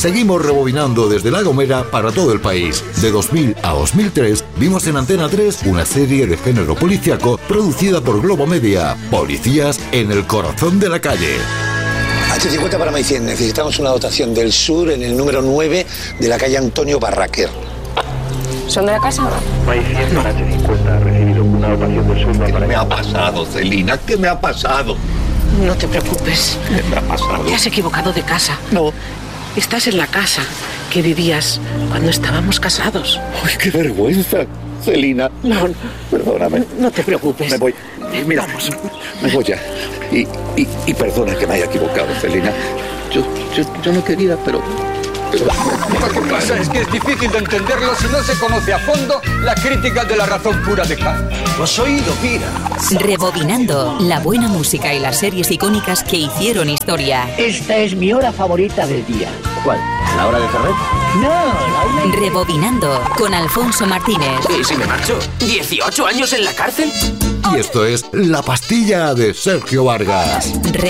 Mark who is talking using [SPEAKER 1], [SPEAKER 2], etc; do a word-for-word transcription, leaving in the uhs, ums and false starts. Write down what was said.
[SPEAKER 1] Seguimos rebobinando desde La Gomera para todo el país. De dos mil a dos mil tres vimos en Antena tres una serie de género policíaco producida por Globo Media. Policías en el corazón de la calle.
[SPEAKER 2] H cincuenta para Maicén, necesitamos una dotación del sur en el número nueve de la calle Antonio Barraquer.
[SPEAKER 3] ¿Son de la casa?
[SPEAKER 4] Maicén, no. H cincuenta ha recibido una dotación del sur.
[SPEAKER 5] ¿Qué me ha pasado, Celina? ¿Qué me ha pasado?
[SPEAKER 3] No te preocupes.
[SPEAKER 5] ¿Qué me ha pasado?
[SPEAKER 3] Te has equivocado de casa.
[SPEAKER 5] No.
[SPEAKER 3] Estás en la casa que vivías cuando estábamos casados.
[SPEAKER 5] ¡Ay, qué vergüenza, Celina!
[SPEAKER 3] No,
[SPEAKER 5] perdóname.
[SPEAKER 3] No te preocupes.
[SPEAKER 5] Me voy. Mira, vamos. Me voy ya. Y, y, y perdona que me haya equivocado, Celina. Yo, yo, yo no quería, pero... pero...
[SPEAKER 6] Lo que pasa es que es difícil de entenderlo si no se conoce a fondo la crítica de la razón pura de Kant.
[SPEAKER 2] ¿Lo has oído, Pira?
[SPEAKER 7] Rebobinando la buena música y las series icónicas que hicieron historia.
[SPEAKER 8] Esta es mi hora favorita del día.
[SPEAKER 2] ¿Cuál? ¿La hora de Ferrer?
[SPEAKER 8] No, la hora de...
[SPEAKER 7] Rebobinando con Alfonso Martínez.
[SPEAKER 9] ¿Y si me marcho? ¿dieciocho años en la cárcel?
[SPEAKER 1] Y esto es La Pastilla de Sergio Vargas.
[SPEAKER 7] Re